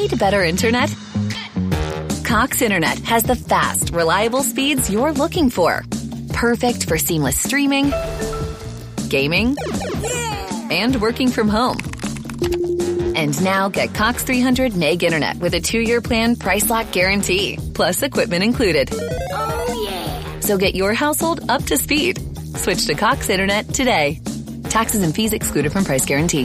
Need better internet? Cox Internet has the fast, reliable speeds you're looking for. Perfect for seamless streaming, gaming, and working from home. And now get Cox 300 meg internet with a 2-year plan price lock guarantee, plus equipment included. Oh, yeah. So get your household up to speed. Switch to Cox Internet today. Taxes and fees excluded from price guarantee.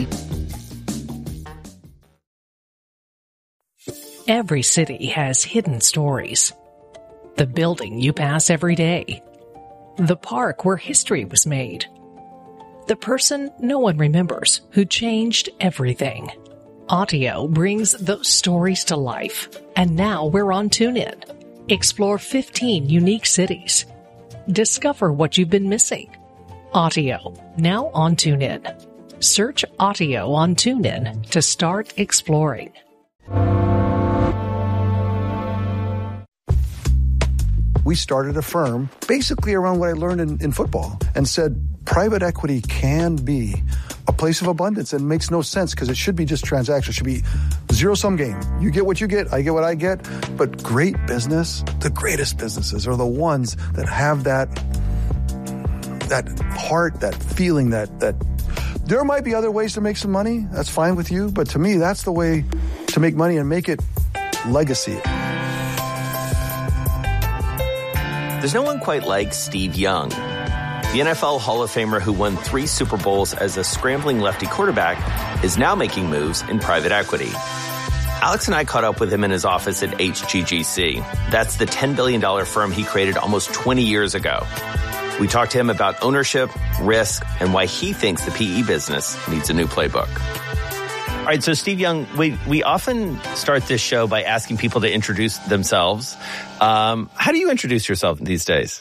Every city has hidden stories. The building you pass every day. The park where history was made. The person no one remembers who changed everything. Audio brings those stories to life. And now we're on TuneIn. Explore 15 unique cities. Discover what you've been missing. Audio, now on TuneIn. Search Audio on TuneIn to start exploring. We started a firm basically around what I learned in football and said private equity can be a place of abundance and makes no sense because it should be just transactional. It should be zero-sum game. You get what you get, I get what I get. But great business, the greatest businesses are the ones that have that heart, that feeling, that there might be other ways to make some money. That's fine with you. But to me, that's the way to make money and make it legacy. There's no one quite like Steve Young. The NFL Hall of Famer who won 3 Super Bowls as a scrambling lefty quarterback is now making moves in private equity. Alex and I caught up with him in his office at HGGC. That's the $10 billion firm he created almost 20 years ago. We talked to him about ownership, risk, and why he thinks the PE business needs a new playbook. All right, so Steve Young, we often start this show by asking people to introduce themselves. How do you introduce yourself these days?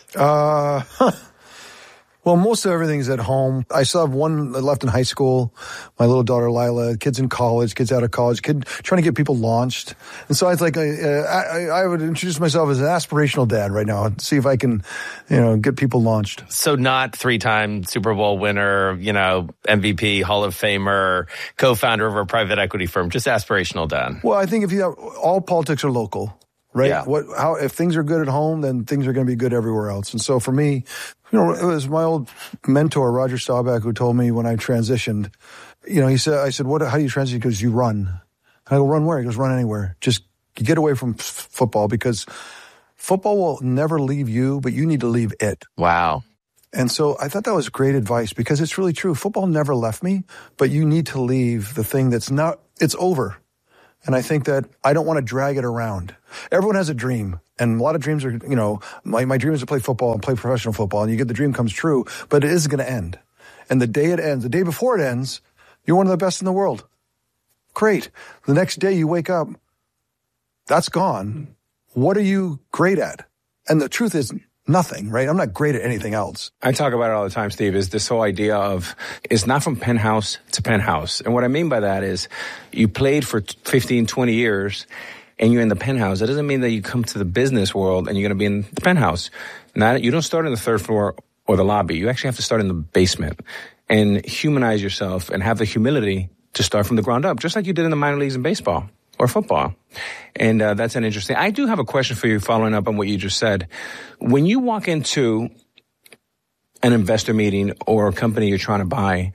Well, most of everything's at home. I still have one left in high school, my little daughter Lila, kids in college, kids out of college, trying to get people launched. And so I was like, I would introduce myself as an aspirational dad right now and see if I can, get people launched. So not 3-time Super Bowl winner, MVP, Hall of Famer, co-founder of a private equity firm, just aspirational dad. Well, I think if you have, all politics are local. Right? Yeah. If things are good at home, then things are going to be good everywhere else. And so for me, it was my old mentor, Roger Staubach, who told me when I transitioned, I said, how do you transition? Because you run. And I go, run where? He goes, run anywhere. Just get away from football because football will never leave you, but you need to leave it. Wow. And so I thought that was great advice because it's really true. Football never left me, but you need to leave the thing it's over. And I think that I don't want to drag it around. Everyone has a dream. And a lot of dreams are, my dream is to play football and play professional football. And you get the dream comes true, but it is going to end. And the day it ends, the day before it ends, you're one of the best in the world. Great. The next day you wake up, that's gone. What are you great at? And the truth is nothing, right? I'm not great at anything else. I talk about it all the time, Steve, is this whole idea of it's not from penthouse to penthouse. And what I mean by that is you played for 15, 20 years and you're in the penthouse. That doesn't mean that you come to the business world and you're going to be in the penthouse. You don't start on the 3rd floor or the lobby. You actually have to start in the basement and humanize yourself and have the humility to start from the ground up, just like you did in the minor leagues in baseball or football. And that's an interesting. I do have a question for you following up on what you just said. When you walk into an investor meeting or a company you're trying to buy,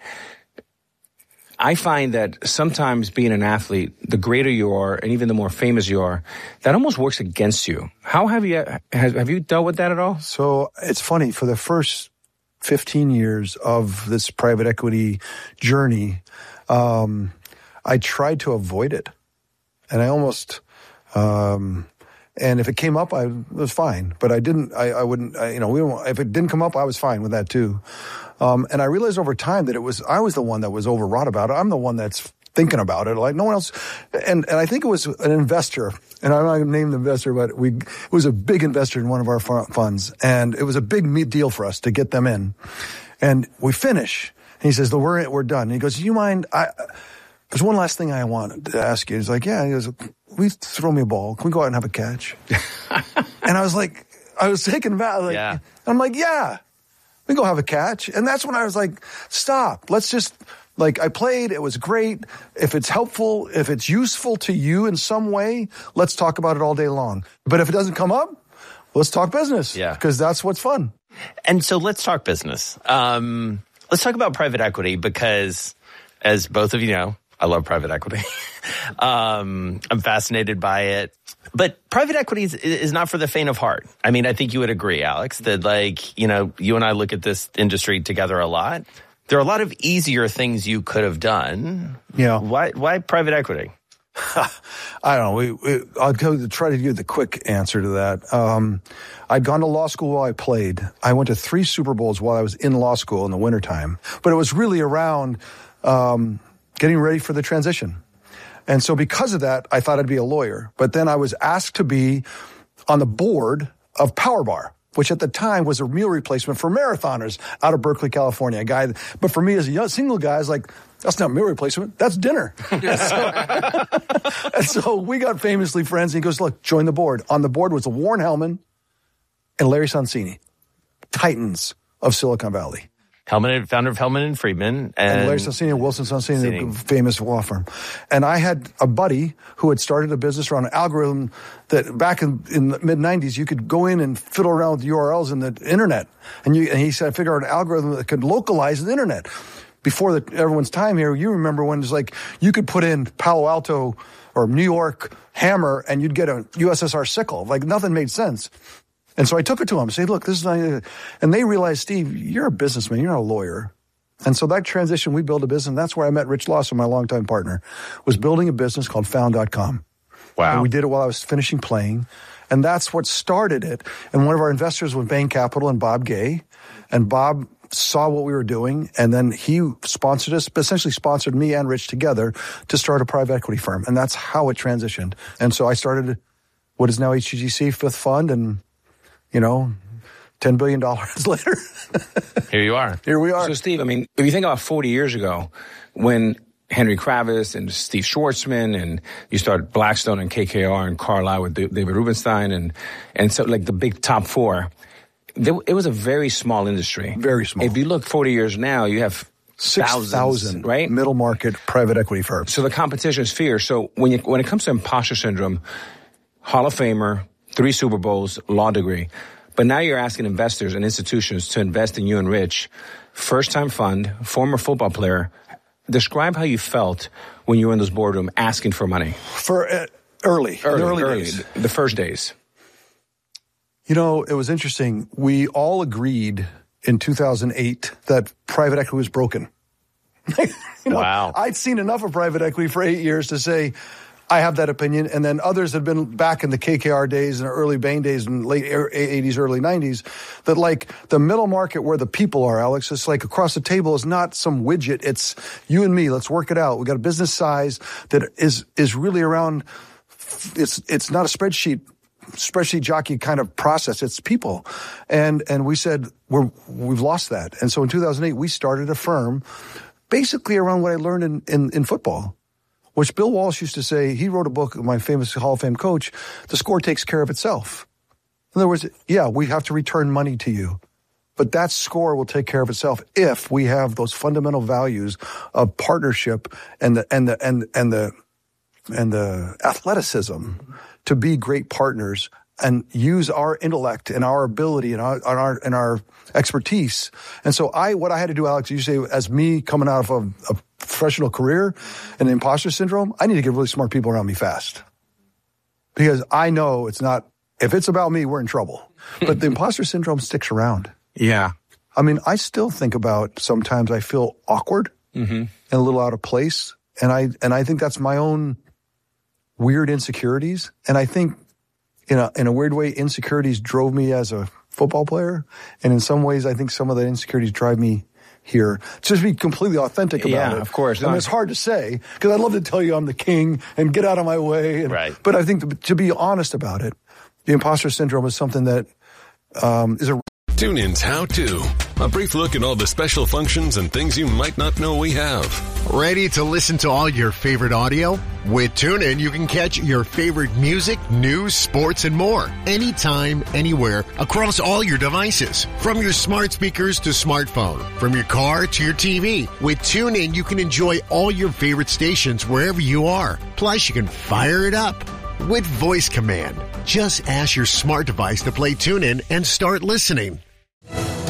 I find that sometimes being an athlete, the greater you are and even the more famous you are, that almost works against you. How have you dealt with that at all? So it's funny. For the first 15 years of this private equity journey, I tried to avoid it. And I almost, and if it came up, I was fine. But I didn't, I wouldn't, if it didn't come up, I was fine with that too. And I realized over time that I was the one that was overwrought about it. I'm the one that's thinking about it. Like no one else. And I think it was an investor, and I'm not going to name the investor, but it was a big investor in one of our funds. And it was a big deal for us to get them in. And we finish. And he says, we're done. And he goes, do you mind? There's one last thing I wanted to ask you. He's like, yeah. He goes, will you throw me a ball? Can we go out and have a catch? And I was like, I was taken back. Like, yeah. I'm like, yeah, we can go have a catch. And that's when I was like, stop. Let's just Like, I played, it was great. If it's helpful, if it's useful to you in some way, let's talk about it all day long. But if it doesn't come up, let's talk business. Yeah. Because that's what's fun. And so let's talk business. Let's talk about private equity because, as both of you know, I love private equity. I'm fascinated by it. But private equity is not for the faint of heart. I mean, I think you would agree, Alex, that like, you know, you and I look at this industry together a lot. There are a lot of easier things you could have done. Yeah. Why private equity? I don't know. I'll try to give the quick answer to that. I'd gone to law school while I played. I went to 3 Super Bowls while I was in law school in the wintertime. But it was really around getting ready for the transition. And so because of that, I thought I'd be a lawyer. But then I was asked to be on the board of Power Bar, which at the time was a meal replacement for marathoners out of Berkeley, California. But for me as a single guy, I was like, that's not meal replacement, that's dinner. And so we got famously friends, and he goes, look, join the board. On the board was Warren Hellman and Larry Sonsini, titans of Silicon Valley. Founder of Hellman and Friedman. And Larry Sonsini and Wilson Sonsini, the famous law firm. And I had a buddy who had started a business around an algorithm that back in the mid-'90s, you could go in and fiddle around with URLs in the internet. And he said, figure out an algorithm that could localize the internet. Before everyone's time here, you remember when it's like you could put in Palo Alto or New York Hammer and you'd get a USSR sickle. Like nothing made sense. And so I took it to them and said, look, this is not, and they realized, Steve, you're a businessman, you're not a lawyer. And so that transition, we built a business, and that's where I met Rich Lawson, my longtime partner, was building a business called Found.com. Wow. And we did it while I was finishing playing. And that's what started it. And one of our investors was Bain Capital and Bob Gay. And Bob saw what we were doing, and then he sponsored us, essentially sponsored me and Rich together to start a private equity firm. And that's how it transitioned. And so I started what is now HGGC, fifth fund, and $10 billion later. Here you are. Here we are. So, Steve, I mean, if you think about 40 years ago, when Henry Kravis and Steve Schwartzman and you started Blackstone and KKR and Carlyle with David Rubenstein and so like the big top 4, it was a very small industry. Very small. If you look 40 years now, you have 6,000 right? middle market private equity firms. So the competition is fierce. So when it comes to imposter syndrome, Hall of Famer, 3 Super Bowls, law degree. But now you're asking investors and institutions to invest in you and Rich, first-time fund, former football player. Describe how you felt when you were in this boardroom asking for money. For early days. The first days. It was interesting. We all agreed in 2008 that private equity was broken. Wow. I'd seen enough of private equity for 8 years to say, I have that opinion. And then others had been back in the KKR days and early Bain days in late 80s, early 90s, that like the middle market where the people are, Alex, it's like across the table is not some widget. It's you and me. Let's work it out. We got a business size that is really around. It's not a spreadsheet jockey kind of process. It's people. And we said, we've lost that. And so in 2008, we started a firm basically around what I learned in football, which Bill Walsh used to say. He wrote a book, my famous Hall of Fame coach, the score takes care of itself. In other words, yeah, we have to return money to you, but that score will take care of itself if we have those fundamental values of partnership and the athleticism to be great partners and use our intellect and our ability and our expertise. And so what I had to do, Alex, you say, as me coming out of a professional career and imposter syndrome, I need to get really smart people around me fast. Because I know if it's about me, we're in trouble. But the imposter syndrome sticks around. Yeah. I mean, I still think about sometimes I feel awkward and a little out of place. And I think that's my own weird insecurities. And I think in a weird way, insecurities drove me as a football player. And in some ways, I think some of the insecurities drive me here. Just be completely authentic about it. Yeah, of course. I mean, it's hard to say because I'd love to tell you I'm the king and get out of my way. Right. But I think to be honest about it, the imposter syndrome is something that is a TuneIn's How To. A brief look at all the special functions and things you might not know we have. Ready to listen to all your favorite audio? With TuneIn, you can catch your favorite music, news, sports, and more. Anytime, anywhere, across all your devices. From your smart speakers to smartphone. From your car to your TV. With TuneIn, you can enjoy all your favorite stations wherever you are. Plus, you can fire it up with voice command. Just ask your smart device to play TuneIn and start listening.